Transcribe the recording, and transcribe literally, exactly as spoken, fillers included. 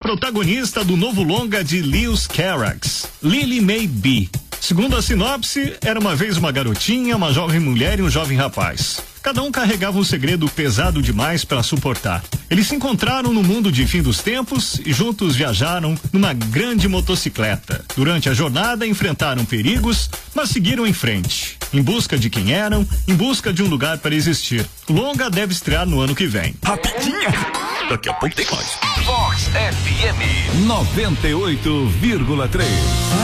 protagonista do novo longa de Lewis Carrax, Lily May B. Segundo a sinopse, era uma vez uma garotinha, uma jovem mulher e um jovem rapaz. Cada um carregava um segredo pesado demais para suportar. Eles se encontraram no mundo de fim dos tempos e juntos viajaram numa grande motocicleta. Durante a jornada enfrentaram perigos, mas seguiram em frente, em busca de quem eram, em busca de um lugar para existir. O longa deve estrear no ano que vem. Rapidinha! Daqui a pouco tem mais. Vox F M noventa e oito vírgula três.